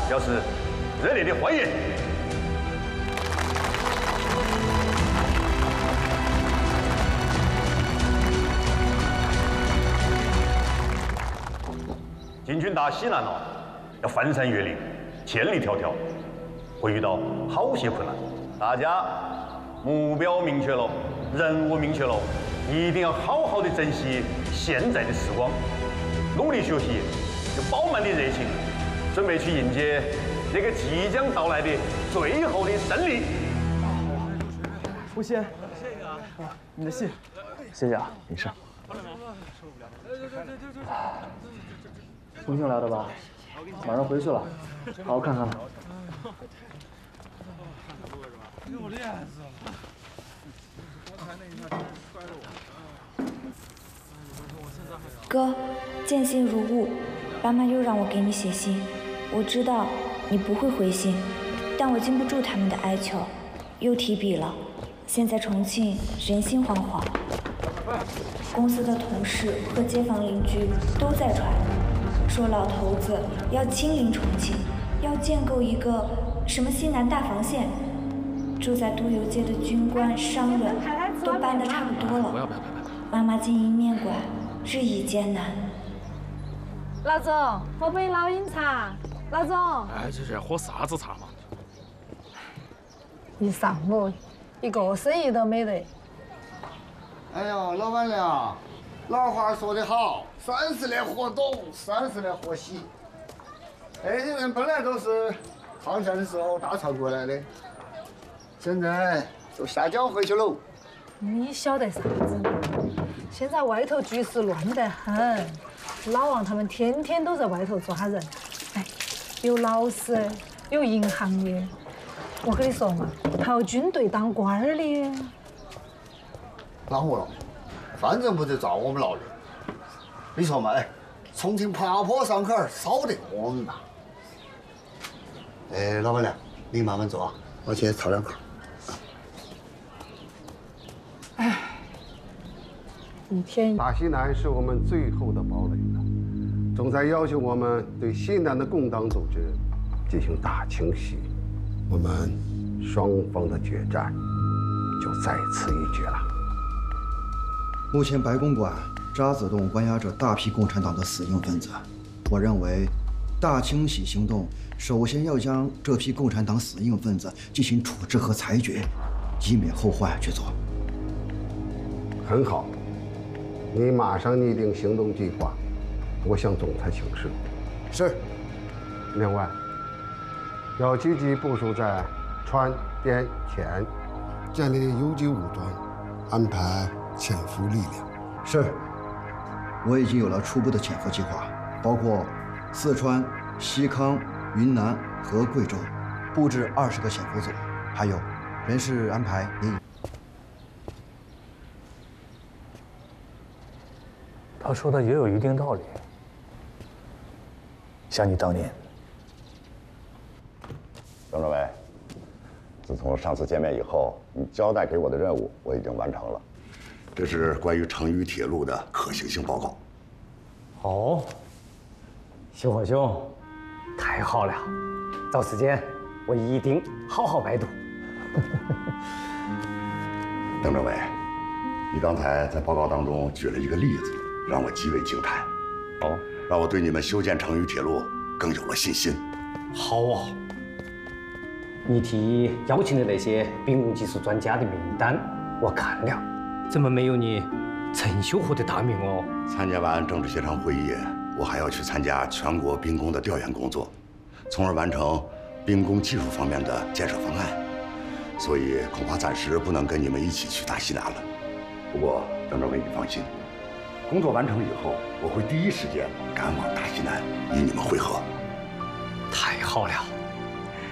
表示热烈的欢迎。进军大西南了，要翻山越岭，千里迢迢，会遇到好些困难。大家目标明确了，任务明确了，一定要好好的珍惜现在的时光，努力学习，有饱满的热情，准备去迎接那个即将到来的最后的胜利。 吴昕，你的信，谢谢啊，没事。重庆来的吧？马上回去了，好好看看。 哥，见信如晤，爸妈又让我给你写信。我知道你不会回信，但我禁不住他们的哀求，又提笔了。现在重庆人心惶惶，公司的同事和街坊邻居都在传，说老头子要亲临重庆，要建构一个什么西南大防线。住在都邮街的军官、商人都搬得差不多了。妈妈经营面馆，日益艰难。 老总，喝杯老饮茶。老总， 哎，这是喝啥子茶嘛？ 一上午一个生意都没得。 哎呦，老板娘，老话说得好，30年河东，30年河西。这些人本来都是抗战的时候打仗过来的，现在都下岗回去喽。 你晓得啥子呢？现在外头局势乱得很，老王他们天天都在外头抓人。哎，有老师，有银行的。我跟你说嘛，还有军队当官的。 那我了，反正不得抓我们老人。你说嘛，哎，重庆爬坡上坎儿少得我们大。哎，老板娘，您慢慢做啊，我去炒2口。 哎，一天大西南是我们最后的堡垒了，正在要求我们对西南的共党组织进行大清洗，我们双方的决战就在此一决了。 目前白公馆渣滓洞关押着大批共产党的死硬分子，我认为大清洗行动首先要将这批共产党死硬分子进行处置和裁决，以免后患去做。 很好，你马上拟定行动计划，我向总裁请示。 是。 另外，要积极部署在川滇黔建立游击武装，安排潜伏力量。 是。我已经有了初步的潜伏计划，包括四川、西康、云南和贵州，布置20个潜伏组，还有人事安排也已。 他说的也有一定道理。想你当年， 张政委，自从上次见面以后，你交代给我的任务我已经完成了。这是关于成渝铁路的可行性报告。 哦，秀火兄，太好了！找时间我一定好好拜读。 邓政委，你刚才在报告当中举了一个例子，让我极为惊叹。 哦， 让我对你们修建成渝铁路更有了信心。 好啊！你提邀请的那些兵工技术专家的名单我看了，怎么没有你陈秀和的大名哦？ 参加完政治协商会议，我还要去参加全国兵工的调研工作，从而完成兵工技术方面的建设方案。所以恐怕暂时不能跟你们一起去大西南了。不过邓政委，你放心，工作完成以后，我会第一时间赶往大西南与你们会合。 太好了！